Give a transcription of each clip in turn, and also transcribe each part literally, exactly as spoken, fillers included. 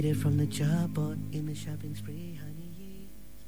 From the jar bought in the shopping spree, honey.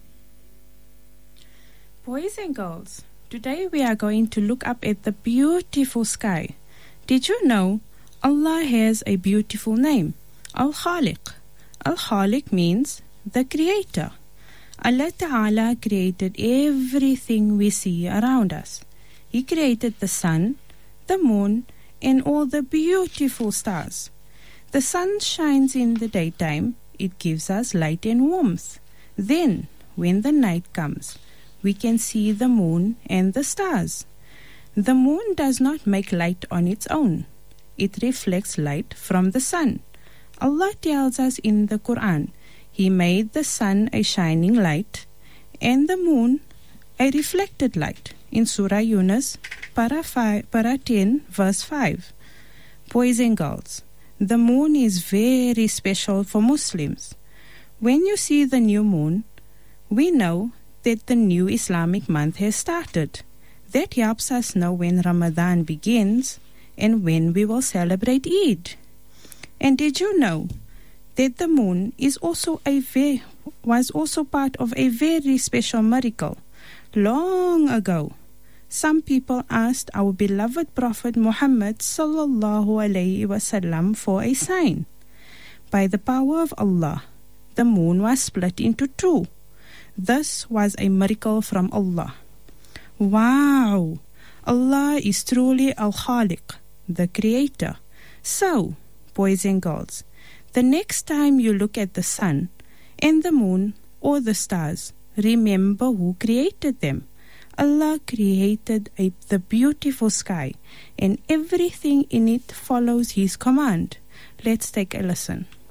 Boys and girls, today we are going to look up at the beautiful sky. Did you know Allah has a beautiful name, Al-Khaliq? Al-Khaliq means the creator. Allah Ta'ala created everything we see around us. He created the sun, the moon, and all the beautiful stars. The sun shines in the daytime. It gives us light and warmth. Then, when the night comes, we can see the moon and the stars. The moon does not make light on its own. It reflects light from the sun. Allah tells us in the Quran, He made the sun a shining light and the moon a reflected light. In Surah Yunus, para, five, para ten, verse five. Boys and girls, the moon is very special for Muslims. When you see the new moon, we know that the new Islamic month has started. That helps us know when Ramadan begins and when we will celebrate Eid. And did you know that the moon is also a ve- was also part of a very special miracle? Long ago, some people asked our beloved Prophet Muhammad sallallahu alaihi wasallam for a sign. By the power of Allah, the moon was split into two. This was a miracle from Allah. Wow! Allah is truly Al-Khaliq, the creator. So, boys and girls, the next time you look at the sun and the moon or the stars, remember who created them. Allah created a, the beautiful sky, and everything in it follows His command. Let's take a listen.